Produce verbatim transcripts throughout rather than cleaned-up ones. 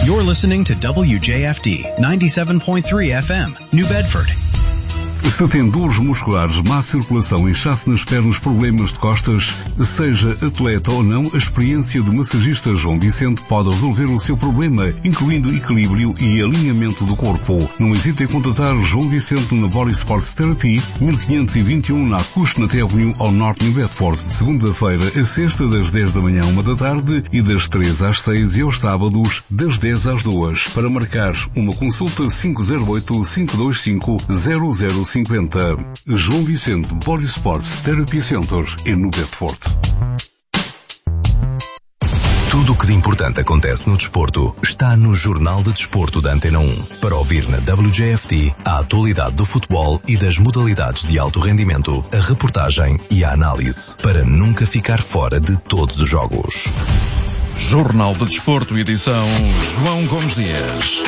You're listening to W J F D ninety-seven point three F M, New Bedford. Se tem dores musculares, má circulação, inchaço nas pernas, problemas de costas, seja atleta ou não, a experiência do massagista João Vicente pode resolver o seu problema, incluindo equilíbrio e alinhamento do corpo. Não hesite em contatar João Vicente na Body Sports Therapy, mil quinhentos e vinte e um na Acushnet Avenue, ao norte de Bedford. Segunda-feira a sexta, das dez da manhã à uma da tarde e das três às seis, e aos sábados, das dez às duas. Para marcar uma consulta, cinco zero oito, cinco dois cinco, zero zero cinquenta. João Vicente Body Sports Therapy Center em New Bedford. Tudo o que de importante acontece no desporto está no Jornal de Desporto da Antena um. Para ouvir na W J F D a atualidade do futebol e das modalidades de alto rendimento, a reportagem e a análise, para nunca ficar fora de todos os jogos. Jornal de Desporto, edição João Gomes Dias.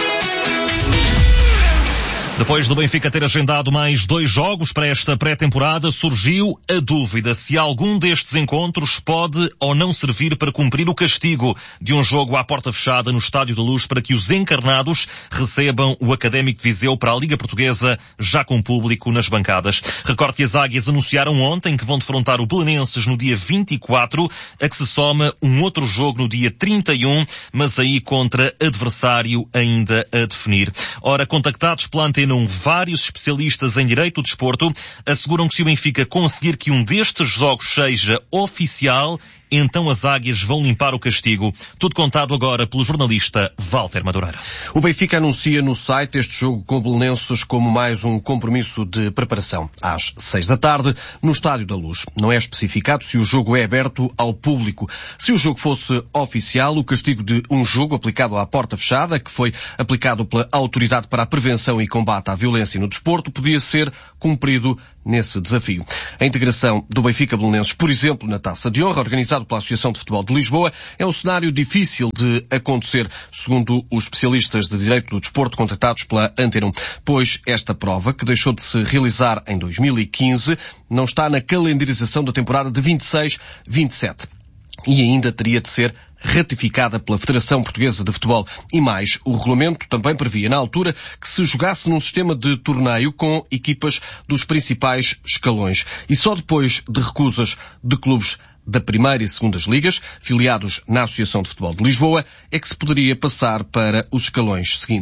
Depois do Benfica ter agendado mais dois jogos para esta pré-temporada, surgiu a dúvida se algum destes encontros pode ou não servir para cumprir o castigo de um jogo à porta fechada no Estádio da Luz, para que os encarnados recebam o Académico de Viseu para a Liga Portuguesa, já com público nas bancadas. Recorde que as Águias anunciaram ontem que vão defrontar o Belenenses no dia vinte e quatro, a que se soma um outro jogo no dia trinta e um, mas aí contra adversário ainda a definir. Ora, contactados pela Antena um, vários especialistas em direito do desporto asseguram que se o Benfica conseguir que um destes jogos seja oficial, então as Águias vão limpar o castigo. Tudo contado agora pelo jornalista Walter Madureira. O Benfica anuncia no site este jogo com o Belenenses como mais um compromisso de preparação. Às seis da tarde, no Estádio da Luz. Não é especificado se o jogo é aberto ao público. Se o jogo fosse oficial, o castigo de um jogo aplicado à porta fechada, que foi aplicado pela Autoridade para a Prevenção e Combate à Violência no Desporto, podia ser cumprido nesse desafio. A integração do Benfica Belenenses, por exemplo, na Taça de Honra, organizado pela Associação de Futebol de Lisboa, é um cenário difícil de acontecer, segundo os especialistas de direito do desporto contactados pela Antena um, pois esta prova, que deixou de se realizar em dois mil e quinze, não está na calendarização da temporada de vinte e seis vinte e sete. E ainda teria de ser ratificada pela Federação Portuguesa de Futebol. E mais, o regulamento também previa, na altura, que se jogasse num sistema de torneio com equipas dos principais escalões. E só depois de recusas de clubes da primeira e segundas ligas, filiados na Associação de Futebol de Lisboa, é que se poderia passar para os escalões seguintes.